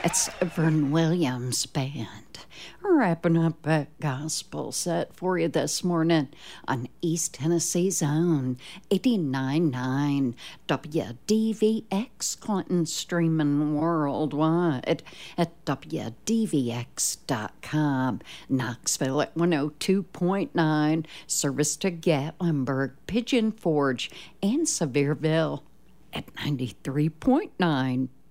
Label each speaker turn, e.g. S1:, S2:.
S1: It's Vern Williams Band. Wrapping up a gospel set for you this morning on East Tennessee's own 89.9 WDVX Clinton, streaming worldwide at WDVX.com. Knoxville at 102.9, service to Gatlinburg, Pigeon Forge, and Sevierville at 93.9